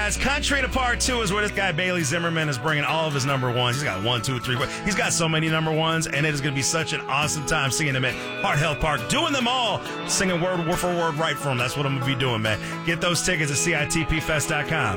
guys. Country to Part 2 is where this guy Bailey Zimmerman is bringing all of his number ones. He's got 1, 2, 3, 4. He's got so many number ones, and it is going to be such an awesome time seeing him at Heart Health Park, doing them all, singing word for word right for him. That's what I'm going to be doing, man. Get those tickets at CITPfest.com.